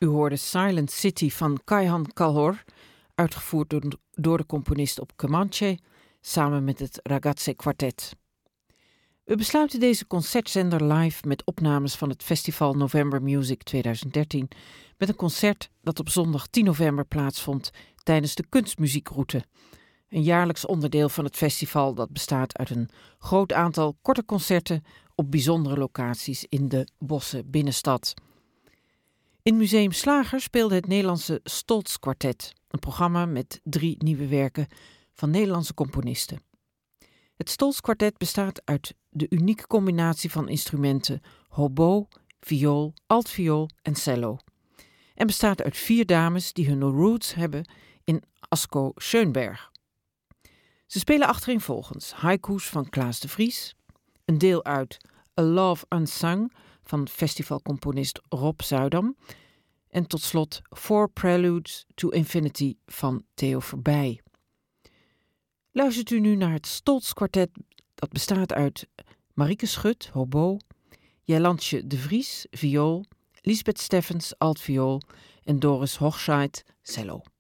U hoorde Silent City van Kaihan Kalhor, uitgevoerd door de componist op Kemanche, samen met het Ragazze Quartet. We besluiten deze concertzender live met opnames van het festival November Music 2013, met een concert dat op zondag 10 november plaatsvond tijdens de Kunstmuziekroute. Een jaarlijks onderdeel van het festival dat bestaat uit een groot aantal korte concerten op bijzondere locaties in de Bosse binnenstad. In Museum Slager speelde het Nederlandse Stolz Quartet, een programma met 3 nieuwe werken van Nederlandse componisten. Het Stolz Quartet bestaat uit de unieke combinatie van instrumenten hobo, viool, altviool en cello. En bestaat uit 4 dames die hun roots hebben in Asko Schoenberg. Ze spelen achtereenvolgens haiku's van Klaas de Vries, een deel uit A Love Unsung van festivalcomponist Rob Zuidam en tot slot 4 Preludes to Infinity van Theo Verbij. Luistert u nu naar het Stolz Quartet dat bestaat uit Marieke Schut, hobo, Jijlantje de Vries, viool, Lisbeth Steffens, altviool en Doris Hochscheid, cello.